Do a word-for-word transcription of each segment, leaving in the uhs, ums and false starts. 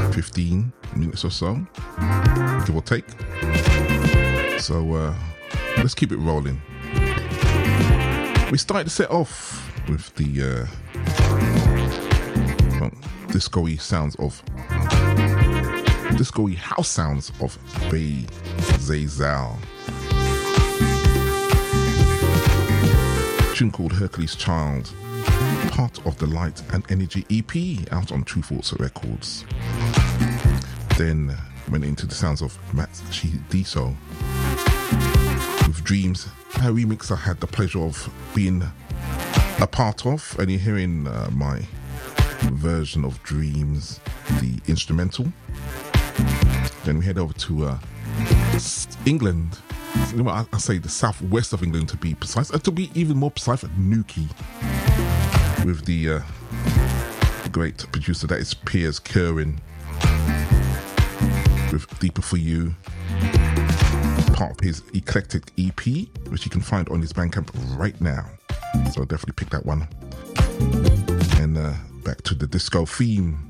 fifteen minutes or so, give or take. So uh, let's keep it rolling. We started to set off with the uh, well, disco-y sounds of disco-y house sounds of Bay Zazal. Tune called Hercules Child, part of the Light and Energy E P out on True Thoughts Records. Then went into the sounds of Matt Chidiso with Dreams, a remix I had the pleasure of being a part of, and you're hearing uh, my version of Dreams, the instrumental. Then we head over to uh, England. I, I say the southwest of England to be precise, uh, to be even more precise, Newquay, with the uh, great producer that is Piers Kerwin, with Deeper For You, part of his eclectic E P, which you can find on his Bandcamp right now. So definitely pick that one. And uh, back to the disco theme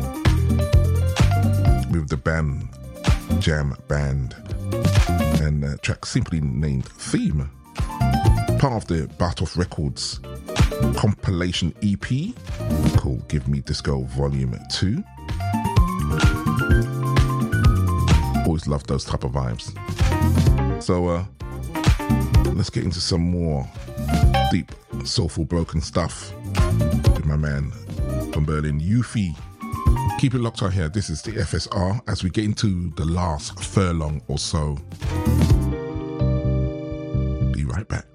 with the band Jam Band, and a track simply named Theme, part of the Bartoff Records compilation E P called Give Me Disco Volume two. Always love those type of vibes. So uh, let's get into some more deep, soulful, broken stuff with my man from Berlin, Yuffie. Keep it locked right here. This is the F S R as we get into the last furlong or so. Be right back.